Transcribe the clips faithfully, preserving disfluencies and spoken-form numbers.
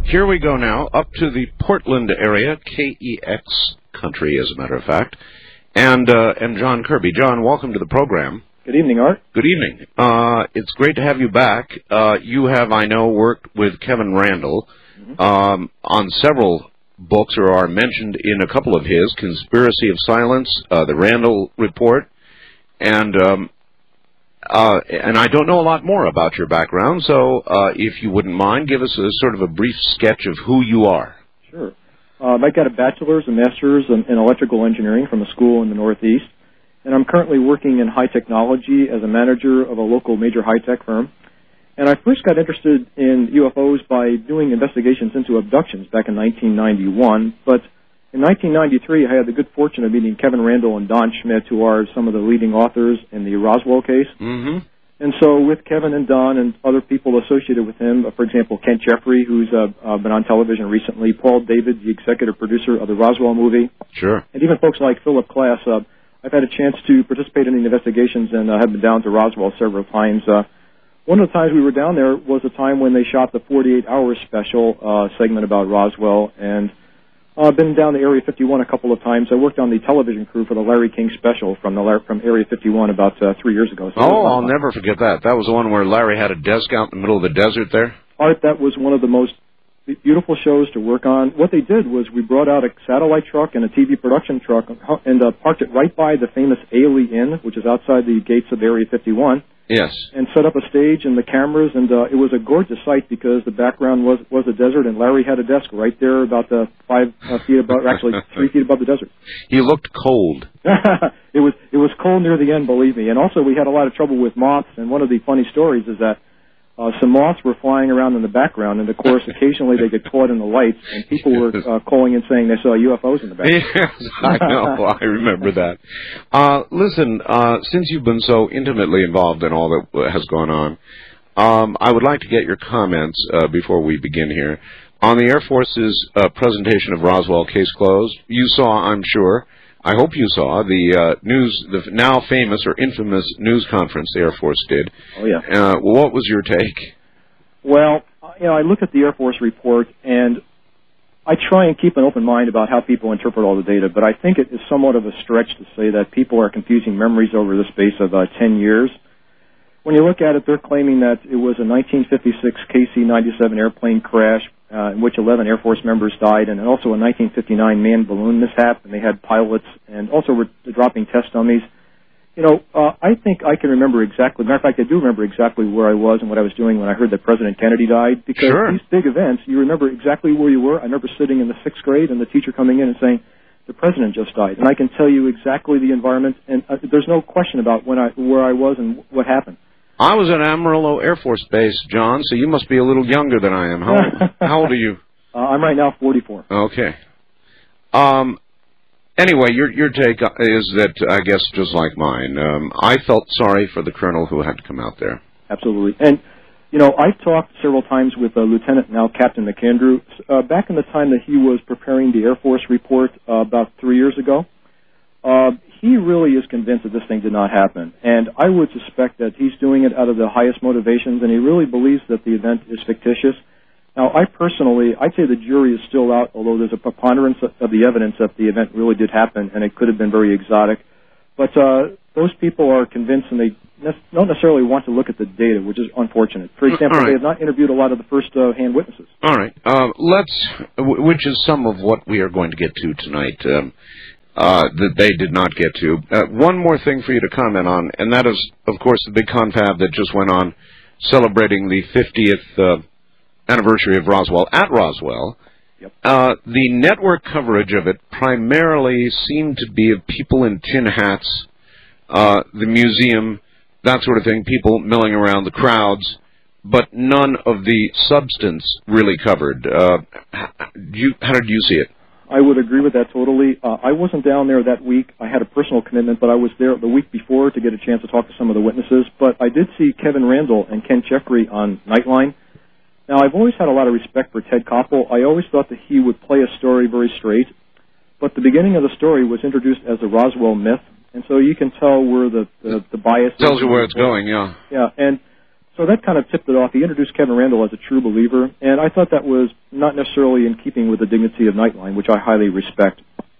Here we go now, up to the Portland area, K E X country, as a matter of fact, and uh, and John Kirby. John, welcome to the program. Good evening, Art. Good evening. Uh, it's great to have you back. Uh, you have, I know, worked with Kevin Randle mm-hmm. um, on several books, or are mentioned in a couple of his, Conspiracy of Silence, uh, the Randle Report, and um, uh, and I don't know a lot more about your background, so uh, if you wouldn't mind, give us a sort of a brief sketch of who you are. Sure. Um, I got a bachelor's and master's in, in electrical engineering from a school in the Northeast, and I'm currently working in high technology as a manager of a local major high-tech firm. And I first got interested in U F Os by doing investigations into abductions back in nineteen ninety-one. But in nineteen ninety-three, I had the good fortune of meeting Kevin Randle and Don Schmitt, who are some of the leading authors in the Roswell case. Mm-hmm. And so with Kevin and Don and other people associated with him, uh, for example, Kent Jeffrey, who's uh, uh, been on television recently, Paul David, the executive producer of the Roswell movie. Sure. And even folks like Philip Klass, uh, I've had a chance to participate in the investigations and uh, have been down to Roswell several times. Uh, One of the times we were down there was a time when they shot the forty-eight hour special uh, segment about Roswell, and I've uh, been down to Area fifty-one a couple of times. I worked on the television crew for the Larry King special from the from Area fifty-one about uh, three years ago. So oh, I'll never forget that. That was the one where Larry had a desk out in the middle of the desert there? Art, that was one of the most beautiful shows to work on. What they did was we brought out a satellite truck and a T V production truck and uh, parked it right by the famous Ailey Inn, which is outside the gates of Area fifty-one. Yes. And set up a stage and the cameras, and uh, it was a gorgeous sight because the background was was a desert, and Larry had a desk right there about uh, five uh, feet above, actually three feet above the desert. He looked cold. it was it was cold near the end, believe me. And also we had a lot of trouble with moths, and one of the funny stories is that uh, some moths were flying around in the background, and of course occasionally they get caught in the lights, and people were uh, calling and saying they saw U F Os in the background. Yes, I know. I remember that. Uh, listen, uh, since you've been so intimately involved in all that has gone on, um, I would like to get your comments uh, before we begin here on the Air Force's uh, presentation of Roswell Case Closed. You saw, I'm sure, I hope you saw the uh, news, the now famous or infamous news conference the Air Force did. Oh, yeah. Uh, what was your take? Well, you know, I look at the Air Force report, and I try and keep an open mind about how people interpret all the data, but I think it is somewhat of a stretch to say that people are confusing memories over the space of uh, ten years. When you look at it, they're claiming that it was a nineteen fifty-six K C ninety-seven airplane crash uh, in which eleven Air Force members died, and also a nineteen fifty-nine manned balloon mishap, and they had pilots, and also were dropping test dummies. You know, uh, I think I can remember exactly, matter of fact, I do remember exactly where I was and what I was doing when I heard that President Kennedy died, because sure. These big events, you remember exactly where you were. I remember sitting in the sixth grade and the teacher coming in and saying, the president just died, and I can tell you exactly the environment, and uh, there's no question about when I, where I was and what happened. I was at Amarillo Air Force Base, John, so you must be a little younger than I am. How, how old are you? Uh, I'm right now forty-four. Okay. Um... Anyway, your your take is that, I guess, just like mine, um, I felt sorry for the colonel who had to come out there. Absolutely. And, you know, I've talked several times with uh, Lieutenant, now Captain McAndrew. Uh, back in the time that he was preparing the Air Force report uh, about three years ago, uh, he really is convinced that this thing did not happen. And I would suspect that he's doing it out of the highest motivations, and he really believes that the event is fictitious. Now, I personally, I'd say the jury is still out, although there's a preponderance of the evidence that the event really did happen, and it could have been very exotic. But uh, those people are convinced, and they ne- don't necessarily want to look at the data, which is unfortunate. For example, right. They have not interviewed a lot of the first-hand uh, witnesses. All right. Uh, let's, w- which is some of what we are going to get to tonight, um, uh, that they did not get to. Uh, one more thing for you to comment on, and that is, of course, the big confab that just went on celebrating the fiftieth uh, anniversary of Roswell at Roswell. Yep. Uh, the network coverage of it primarily seemed to be of people in tin hats, uh, the museum, that sort of thing, people milling around, the crowds, but none of the substance really covered. Uh, you, how did you see it? I would agree with that totally. Uh, I wasn't down there that week. I had a personal commitment, but I was there the week before to get a chance to talk to some of the witnesses. But I did see Kevin Randle and Kent Jeffrey on Nightline. Now, I've always had a lot of respect for Ted Koppel. I always thought that he would play a story very straight, but the beginning of the story was introduced as the Roswell myth, and so you can tell where the, the, the bias tells is. you where it's going, yeah. Yeah, and so that kind of tipped it off. He introduced Kevin Randle as a true believer, and I thought that was not necessarily in keeping with the dignity of Nightline, which I highly respect.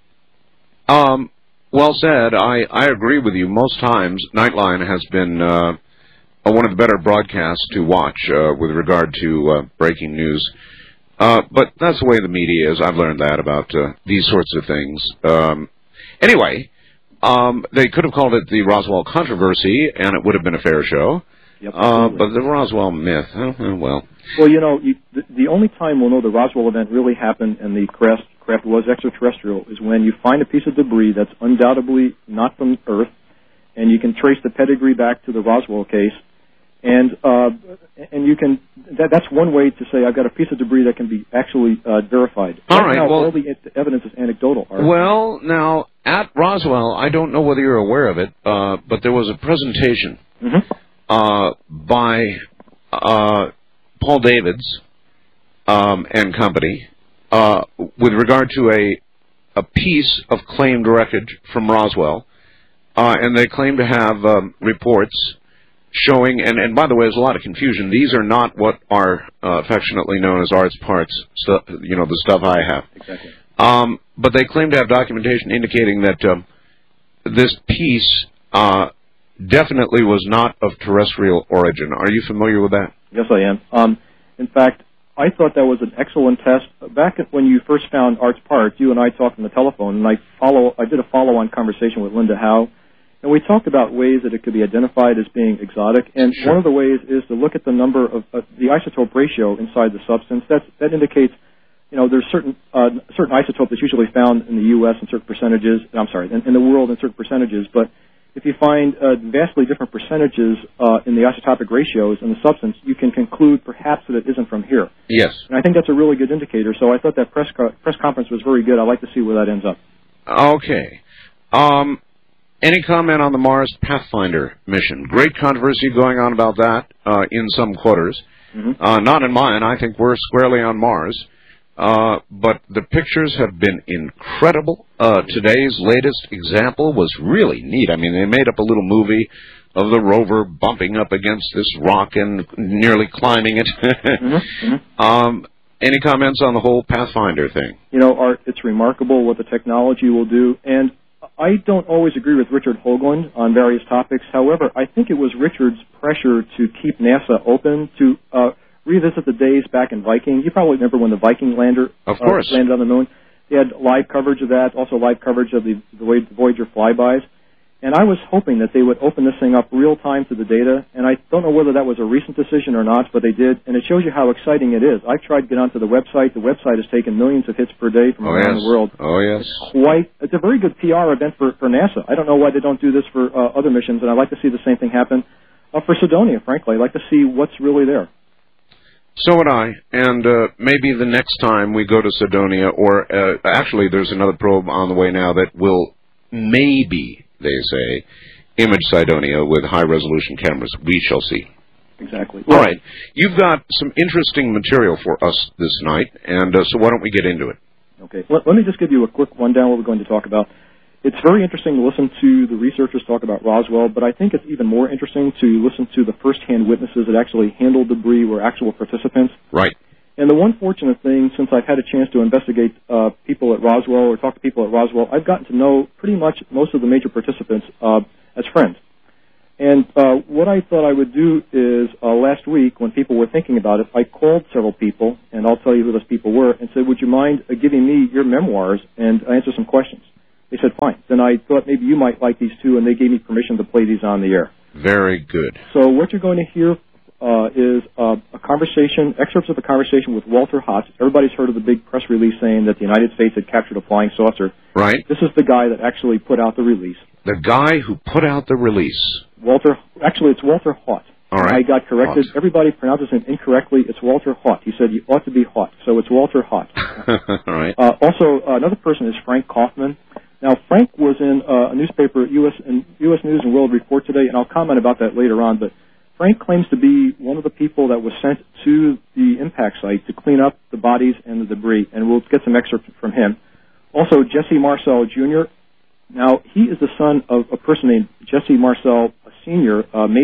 Um, well said. I, I agree with you. Most times, Nightline has been uh, one of the better broadcasts to watch uh, with regard to uh, breaking news. Uh, but that's the way the media is. I've learned that about uh, these sorts of things. Um, anyway, um, they could have called it the Roswell controversy, and it would have been a fair show. Yep, uh, but the Roswell myth, oh, well. Well, you know, you, the, the only time we'll know the Roswell event really happened and the craft, craft was extraterrestrial is when you find a piece of debris that's undoubtedly not from Earth, and you can trace the pedigree back to the Roswell case. And uh, and you can that, that's one way to say I've got a piece of debris that can be actually uh, verified. All right, right. now, Well, all the evidence is anecdotal. Art. Well, now at Roswell, I don't know whether you're aware of it, uh, but there was a presentation mm-hmm. uh, by uh, Paul Davids um, and company uh, with regard to a a piece of claimed wreckage from Roswell, uh, and they claim to have um, reports showing, and, and by the way, there's a lot of confusion. These are not what are uh, affectionately known as Art's parts, so, you know, the stuff I have. Exactly. Um, but they claim to have documentation indicating that um, this piece uh, definitely was not of terrestrial origin. Are you familiar with that? Yes, I am. Um, in fact, I thought that was an excellent test. Back when you first found Art's parts, you and I talked on the telephone, and I follow. I did a follow-on conversation with Linda Howe. And we talked about ways that it could be identified as being exotic. And sure. one of the ways is to look at the number of uh, the isotope ratio inside the substance. That's, that indicates, you know, there's certain uh, certain isotope that's usually found in the U S in certain percentages. I'm sorry, in, in the world in certain percentages. But if you find uh, vastly different percentages uh, in the isotopic ratios in the substance, you can conclude perhaps that it isn't from here. Yes. And I think that's a really good indicator. So I thought that press co- press conference was very good. I'd like to see where that ends up. Okay. Um. Any comment on the Mars Pathfinder mission? Great controversy going on about that uh, in some quarters. Mm-hmm. Uh, not in mine. I think we're squarely on Mars. Uh, but the pictures have been incredible. Uh, today's latest example was really neat. I mean, they made up a little movie of the rover bumping up against this rock and nearly climbing it. mm-hmm. Mm-hmm. Um, any comments on the whole Pathfinder thing? You know, Art, it's remarkable what the technology will do. And I don't always agree with Richard Hoagland on various topics. However, I think it was Richard's pressure to keep NASA open, to uh, revisit the days back in Viking. You probably remember when the Viking lander of course. uh, landed on the moon. They had live coverage of that, also live coverage of the, the Voyager flybys. And I was hoping that they would open this thing up real time to the data. And I don't know whether that was a recent decision or not, but they did. And it shows you how exciting it is. I've tried to get onto the website. The website has taken millions of hits per day from oh, around yes. the world. Oh, yes. It's quite, it's a very good P R event for, for NASA. I don't know why they don't do this for uh, other missions, and I'd like to see the same thing happen uh, for Cydonia, frankly. I'd like to see what's really there. So would I, and uh, maybe the next time we go to Cydonia, or uh, actually there's another probe on the way now that will maybe, they say, image Cydonia with high-resolution cameras. We shall see. Exactly. All right. You've got some interesting material for us this night, and uh, so why don't we get into it? Okay. Let, let me just give you a quick rundown of what we're going to talk about. It's very interesting to listen to the researchers talk about Roswell, but I think it's even more interesting to listen to the first-hand witnesses that actually handled debris, were actual participants. Right. And the one fortunate thing, since I've had a chance to investigate uh, people at Roswell or talk to people at Roswell, I've gotten to know pretty much most of the major participants uh, as friends. And uh, what I thought I would do is uh, last week, when people were thinking about it, I called several people, and I'll tell you who those people were, and said, would you mind uh, giving me your memoirs and answer some questions? They said, fine. Then I thought maybe you might like these too, and they gave me permission to play these on the air. Very good. So what you're going to hear uh, is uh, a conversation, excerpts of a conversation with Walter Haut. Everybody's heard of the big press release saying that the United States had captured a flying saucer. Right. This is the guy that actually put out the release. The guy who put out the release. Walter, actually, it's Walter Haut. All right. I got corrected. Haut. Everybody pronounces him incorrectly. It's Walter Haut. He said you ought to be Haut, so it's Walter Haut. All right. Uh, also, uh, another person is Frank Kaufman. Now, Frank was in uh, a newspaper, U S and U S News and World Report today, and I'll comment about that later on. But Frank claims to be one of the people that was sent to the impact site to clean up the bodies and the debris, and we'll get some excerpts from him. Also, Jesse Marcel Junior Now, he is the son of a person named Jesse Marcel, a senior uh, major,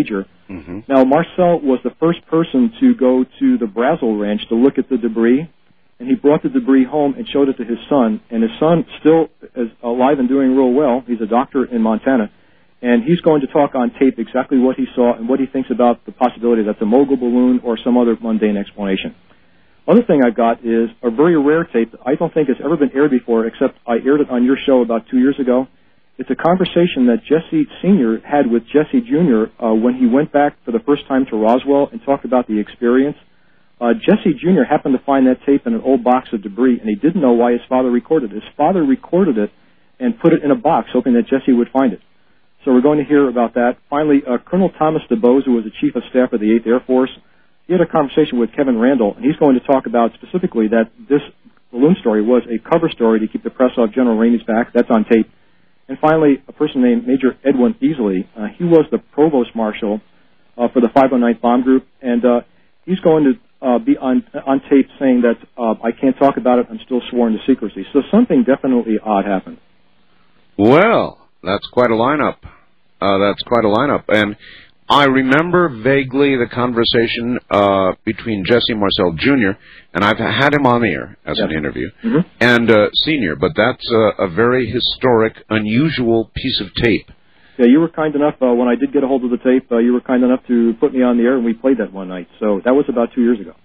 Mm-hmm. Now, Marcel was the first person to go to the Brazel Ranch to look at the debris, and he brought the debris home and showed it to his son. And his son still is alive and doing real well. He's a doctor in Montana. And he's going to talk on tape exactly what he saw and what he thinks about the possibility that it's a mogul balloon or some other mundane explanation. Other thing I've got is a very rare tape that I don't think has ever been aired before, except I aired it on your show about two years ago. It's a conversation that Jesse Senior had with Jesse Junior Uh, when he went back for the first time to Roswell and talked about the experience. Uh, Jesse Junior happened to find that tape in an old box of debris, and he didn't know why his father recorded it. His father recorded it and put it in a box, hoping that Jesse would find it. So we're going to hear about that. Finally, uh, Colonel Thomas DuBose, who was the Chief of Staff of the eighth Air Force, he had a conversation with Kevin Randle, and he's going to talk about specifically that this balloon story was a cover story to keep the press off General Ramey's back. That's on tape. And finally, a person named Major Edwin Easley. Uh, he was the Provost Marshal uh, for the five oh ninth Bomb Group, and uh, he's going to uh, be on on tape saying that uh, I can't talk about it. I'm still sworn to secrecy. So something definitely odd happened. Well, that's quite a lineup. Uh, that's quite a lineup. And I remember vaguely the conversation uh, between Jesse Marcel Junior, and I've had him on the air as yes. an interview, mm-hmm. and uh, Senior, but that's a, a very historic, unusual piece of tape. Yeah, you were kind enough, uh, when I did get a hold of the tape, uh, you were kind enough to put me on the air, and we played that one night. So that was about two years ago.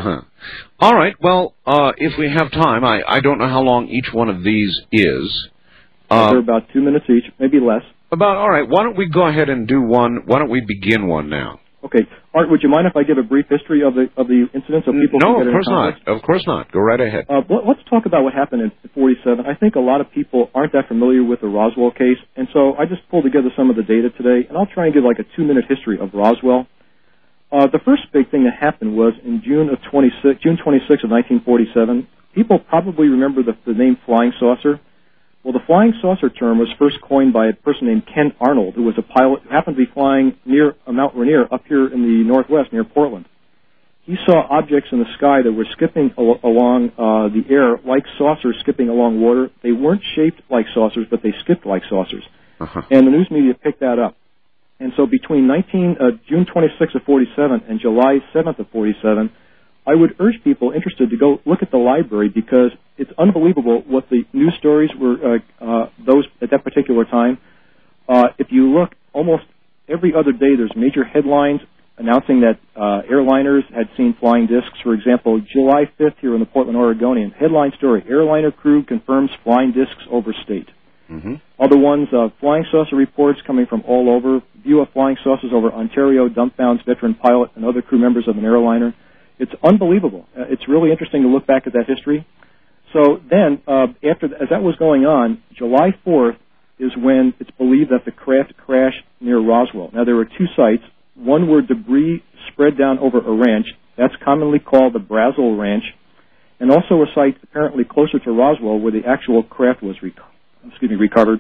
All right. Well, uh, if we have time, I, I don't know how long each one of these is. Uh, They're about two minutes each, maybe less. About, all right, why don't we go ahead and do one, why don't we begin one now? Okay. Art, would you mind if I give a brief history of the of the incident so people no, can get of course in context? not. Of course not. Go right ahead. Uh, let's talk about what happened in forty-seven. I think a lot of people aren't that familiar with the Roswell case, and so I just pulled together some of the data today, and I'll try and give like a two-minute history of Roswell. Uh, the first big thing that happened was in June of twenty-six, June twenty-sixth of nineteen forty-seven. People probably remember the, the name flying saucer. Well, the flying saucer term was first coined by a person named Ken Arnold, who was a pilot who happened to be flying near Mount Rainier up here in the northwest near Portland. He saw objects in the sky that were skipping al- along uh, the air like saucers skipping along water. They weren't shaped like saucers, but they skipped like saucers. Uh-huh. And the news media picked that up. And so between nineteen, uh, June twenty-sixth of forty-seven and July seventh of forty-seven, I would urge people interested to go look at the library because it's unbelievable what the news stories were, uh, uh, those at that particular time. Uh, if you look, almost every other day there's major headlines announcing that uh, airliners had seen flying discs. For example, July fifth here in the Portland Oregonian, headline story, airliner crew confirms flying discs over state. Mm-hmm. Other ones, uh, flying saucer reports coming from all over, view of flying saucers over Ontario, dumbfounds veteran pilot and other crew members of an airliner. It's unbelievable. Uh, it's really interesting to look back at that history. So then, uh, after as that was going on, July fourth is when it's believed that the craft crashed near Roswell. Now, there were two sites. One where debris spread down over a ranch. That's commonly called the Brazel Ranch. And also a site apparently closer to Roswell where the actual craft was rec- excuse me, recovered.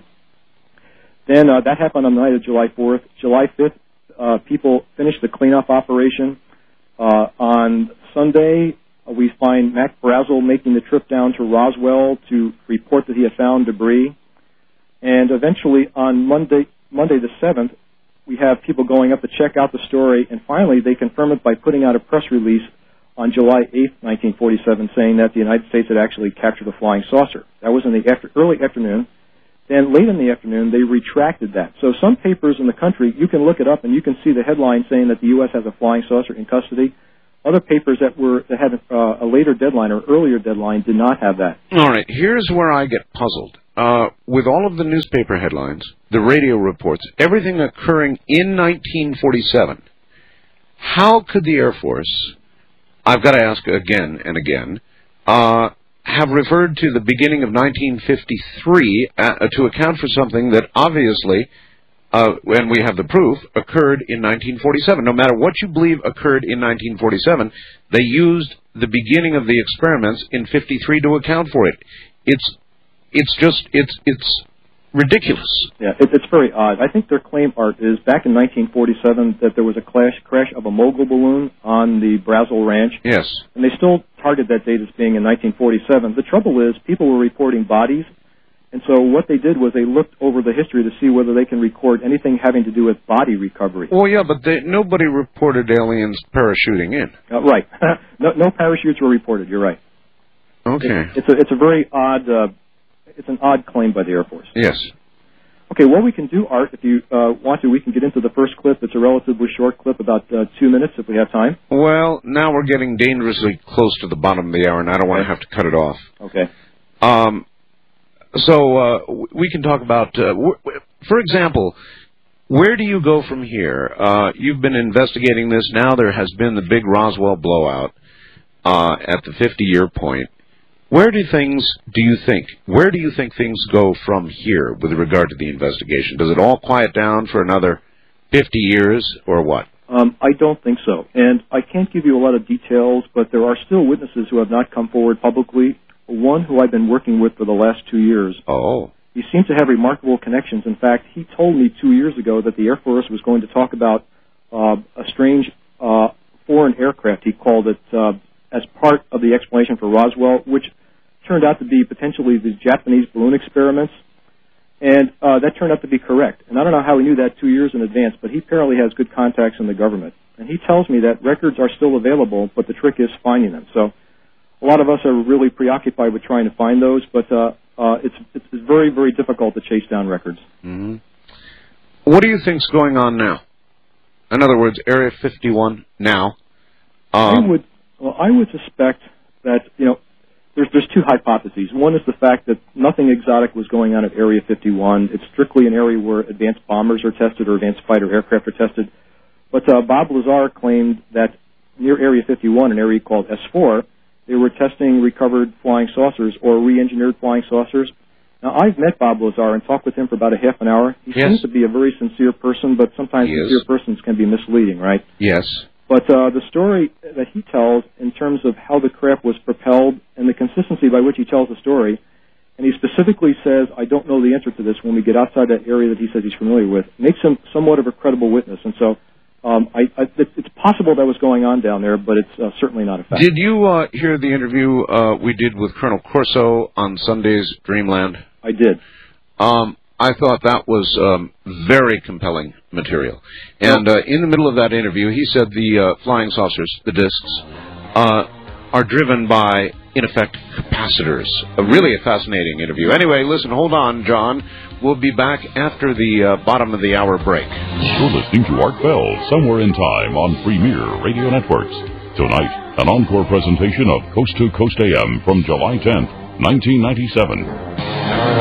Then uh, that happened on the night of July fourth. July fifth, uh, people finished the cleanup operation. Uh, on Sunday, uh, we find Mac Brazel making the trip down to Roswell to report that he had found debris. And eventually on Monday, Monday the seventh, we have people going up to check out the story. And finally, they confirm it by putting out a press release on July eighth, nineteen forty-seven, saying that the United States had actually captured a flying saucer. That was in the after, early afternoon. Then late in the afternoon, they retracted that. So some papers in the country, you can look it up and you can see the headline saying that the U S has a flying saucer in custody. Other papers that were that had uh, a later deadline or earlier deadline did not have that. All right, here's where I get puzzled. Uh, with all of the newspaper headlines, the radio reports, everything occurring in nineteen forty-seven, how could the Air Force, I've got to ask again and again, uh, have referred to the beginning of nineteen fifty-three uh, to account for something that obviously, uh, and we have the proof, occurred in nineteen forty-seven. No matter what you believe occurred in nineteen forty-seven, they used the beginning of the experiments in fifty-three to account for it. It's, it's just, it's, it's ridiculous. Yeah, it, it's very odd. I think their claim, Art, is back in nineteen forty-seven that there was a crash, crash of a mogul balloon on the Brazel Ranch. Yes. And they still target that date as being in nineteen forty-seven. The trouble is people were reporting bodies, And so what they did was they looked over the history to see whether they can record anything having to do with body recovery. Well, yeah, but they, nobody reported aliens parachuting in. Uh, right. no, no parachutes were reported. You're right. Okay. It, it's a it's a very odd uh, it's an odd claim by the Air Force. Yes. Okay. What we can do, Art, if you uh, want to, we can get into the first clip. It's a relatively short clip, about uh, two minutes, if we have time. Well, now we're getting dangerously close to the bottom of the hour, and I don't want to have to cut it off. Okay. Um. So uh, we can talk about, uh, w- for example, where do you go from here? Uh, you've been investigating this. Now there has been the big Roswell blowout uh, at the fifty-year point. Where do things, do you think, where do you think things go from here with regard to the investigation? Does it all quiet down for another fifty years or what? Um, I don't think so. And I can't give you a lot of details, but there are still witnesses who have not come forward publicly. One who I've been working with for the last two years. Oh. He seems to have remarkable connections. In fact, he told me two years ago that the Air Force was going to talk about uh, a strange uh, foreign aircraft, he called it, uh, as part of the explanation for Roswell, which turned out to be potentially the Japanese balloon experiments. And uh, that turned out to be correct. And I don't know how he knew that two years in advance, but he apparently has good contacts in the government. And he tells me that records are still available, but the trick is finding them. So a lot of us are really preoccupied with trying to find those, but uh, uh, it's, it's very, very difficult to chase down records. Mm-hmm. What do you think's going on now? In other words, Area fifty-one now. Um, I would, well, I would suspect that, you know, there's there's two hypotheses. One is the fact that nothing exotic was going on at Area fifty-one. It's strictly an area where advanced bombers are tested or advanced fighter aircraft are tested. But uh, Bob Lazar claimed that near Area fifty-one, an area called S four, they were testing recovered flying saucers or re-engineered flying saucers. Now, I've met Bob Lazar and talked with him for about a half an hour. He yes. seems to be a very sincere person, but sometimes he sincere is. persons can be misleading, right? Yes. But uh, the story that he tells in terms of how the craft was propelled and the consistency by which he tells the story, and he specifically says, I don't know the answer to this when we get outside that area that he says he's familiar with, makes him somewhat of a credible witness. And so um, I, I, it's possible that was going on down there, but it's uh, certainly not a fact. Did you uh, hear the interview uh, we did with Colonel Corso on Sunday's Dreamland? I did. Um, I thought that was um, very compelling material. And uh, in the middle of that interview, he said the uh, flying saucers, the discs, uh, are driven by, in effect, capacitors. A really a fascinating interview. Anyway, listen, hold on, John. We'll be back after the uh, bottom of the hour break. You're listening to Art Bell, Somewhere in Time on Premier Radio Networks. Tonight, an encore presentation of Coast to Coast A M from July tenth, nineteen ninety-seven.